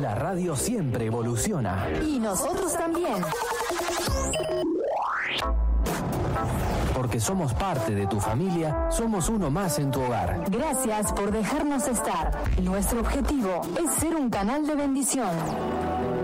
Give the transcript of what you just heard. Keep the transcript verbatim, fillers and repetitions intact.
La radio siempre evoluciona. Y nosotros también. Porque somos parte de tu familia, somos uno más en tu hogar. Gracias por dejarnos estar. Nuestro objetivo es ser un canal de bendición.